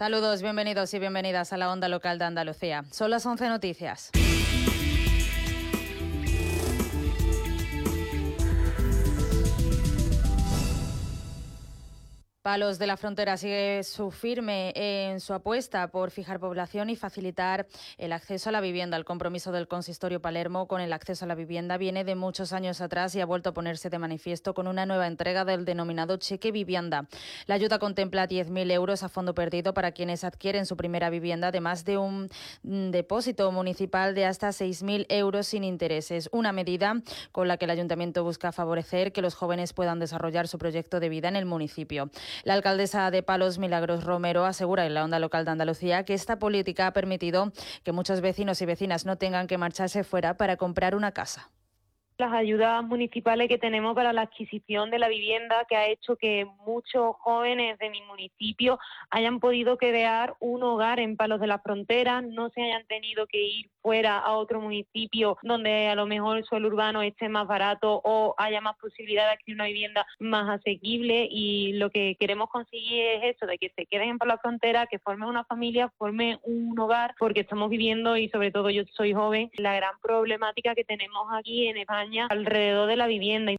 Saludos, bienvenidos y bienvenidas a la Onda Local de Andalucía. Son las 11 noticias. Palos de la Frontera sigue firme en su apuesta por fijar población y facilitar el acceso a la vivienda. El compromiso del Consistorio Palermo con el acceso a la vivienda viene de muchos años atrás y ha vuelto a ponerse de manifiesto con una nueva entrega del denominado cheque vivienda. La ayuda contempla 10.000 euros a fondo perdido para quienes adquieren su primera vivienda, además de un depósito municipal de hasta 6.000 euros sin intereses. Una medida con la que el Ayuntamiento busca favorecer que los jóvenes puedan desarrollar su proyecto de vida en el municipio. La alcaldesa de Palos, Milagros Romero, asegura en la Onda Local de Andalucía que esta política ha permitido que muchos vecinos y vecinas no tengan que marcharse fuera para comprar una casa. Las ayudas municipales que tenemos para la adquisición de la vivienda, que ha hecho que muchos jóvenes de mi municipio hayan podido crear un hogar en Palos de la Frontera, no se hayan tenido que ir fuera a otro municipio donde a lo mejor el suelo urbano esté más barato o haya más posibilidad de adquirir una vivienda más asequible. Y lo que queremos conseguir es eso, de que se queden en Palos de la Frontera, que formen una familia, formen un hogar, porque estamos viviendo, y sobre todo yo soy joven, la gran problemática que tenemos aquí en España alrededor de la vivienda.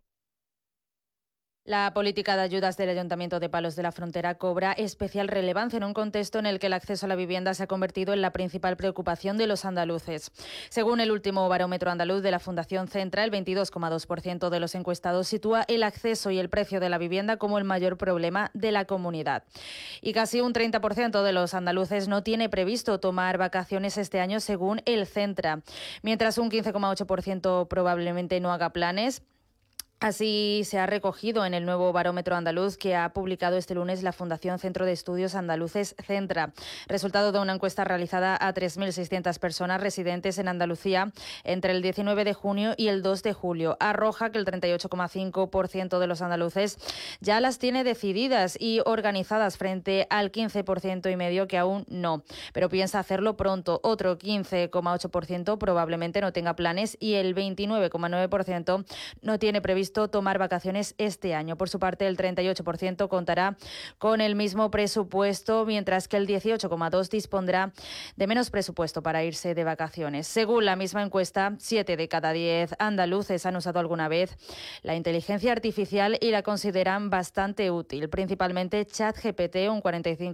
La política de ayudas del Ayuntamiento de Palos de la Frontera cobra especial relevancia en un contexto en el que el acceso a la vivienda se ha convertido en la principal preocupación de los andaluces. Según el último barómetro andaluz de la Fundación Centra, el 22,2% de los encuestados sitúa el acceso y el precio de la vivienda como el mayor problema de la comunidad. Y casi un 30% de los andaluces no tiene previsto tomar vacaciones este año, según el Centra, mientras un 15,8% probablemente no haga planes. Así se ha recogido en el nuevo barómetro andaluz que ha publicado este lunes la Fundación Centro de Estudios Andaluces Centra, resultado de una encuesta realizada a 3.600 personas residentes en Andalucía entre el 19 de junio y el 2 de julio. Arroja que el 38,5% de los andaluces ya las tiene decididas y organizadas frente al 15,5% que aún no, pero piensa hacerlo pronto. Otro 15,8% probablemente no tenga planes y el 29,9% no tiene previsto tomar vacaciones este año. Por su parte, el 38% contará con el mismo presupuesto, mientras que el 18,2% dispondrá de menos presupuesto para irse de vacaciones. Según la misma encuesta, 7 de cada 10 andaluces han usado alguna vez la inteligencia artificial y la consideran bastante útil, principalmente ChatGPT, un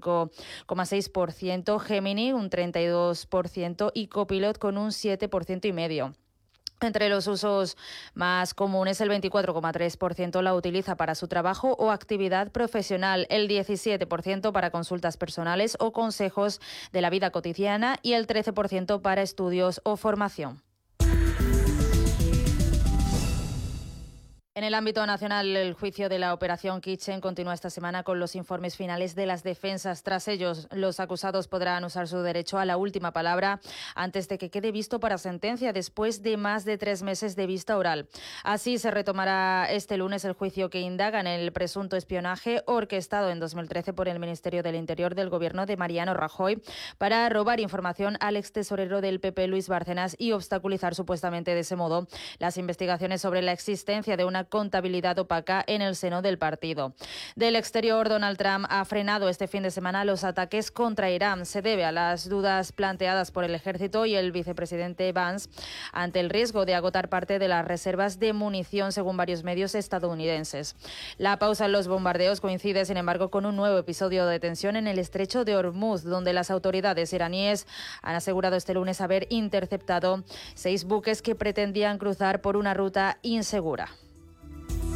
45,6%, Gemini, un 32% y Copilot con un 7,5%. Entre los usos más comunes, el 24,3% la utiliza para su trabajo o actividad profesional, el 17% para consultas personales o consejos de la vida cotidiana y el 13% para estudios o formación. En el ámbito nacional, el juicio de la Operación Kitchen continúa esta semana con los informes finales de las defensas. Tras ellos, los acusados podrán usar su derecho a la última palabra antes de que quede visto para sentencia después de más de 3 meses de vista oral. Así se retomará este lunes el juicio que indaga en el presunto espionaje orquestado en 2013 por el Ministerio del Interior del Gobierno de Mariano Rajoy para robar información al extesorero del PP, Luis Bárcenas, y obstaculizar supuestamente de ese modo las investigaciones sobre la existencia de una contabilidad opaca en el seno del partido. Del exterior, Donald Trump ha frenado este fin de semana los ataques contra Irán. Se debe a las dudas planteadas por el ejército y el vicepresidente Vance ante el riesgo de agotar parte de las reservas de munición, según varios medios estadounidenses. La pausa en los bombardeos coincide, sin embargo, con un nuevo episodio de tensión en el estrecho de Hormuz, donde las autoridades iraníes han asegurado este lunes haber interceptado 6 buques que pretendían cruzar por una ruta insegura.